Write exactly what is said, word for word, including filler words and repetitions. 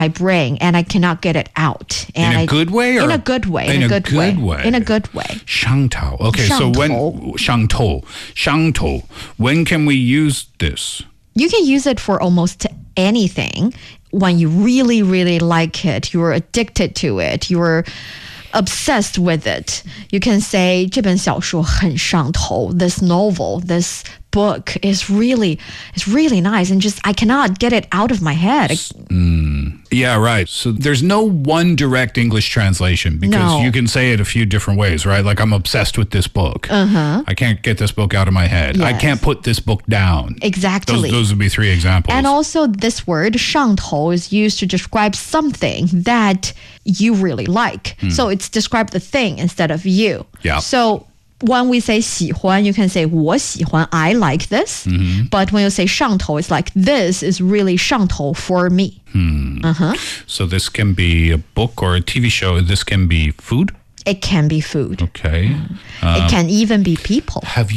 my brain and I cannot get it out. And in a I, good way? Or in a good way. In, in a, a good, good way. way. In a good way. 上头. Okay, so when 上头, 上头, when can we use this? You can use it for almost anything. When you really, really like it, you're addicted to it, you're obsessed with it. You can say 这本小说很上头. This novel, this book is really, it's really nice, and just I cannot get it out of my head. Mm, yeah, right. So there's no one direct English translation because no. you can say it a few different ways, right? Like I'm obsessed with this book. Uh-huh. I can't get this book out of my head. Yes. I can't put this book down. Exactly. Those, those would be three examples. And also this word 上头 is used to describe something that you really like. Mm. So it's describe the thing instead of you. Yeah. So when we say 喜欢, you can say 我喜欢, I like this. Mm-hmm. But when you say 上头, it's like this is really 上头 for me. Hmm. Uh-huh. So this can be a book or a T V show. This can be food? It can be food. Okay. Mm. Um, it can even be people. Have you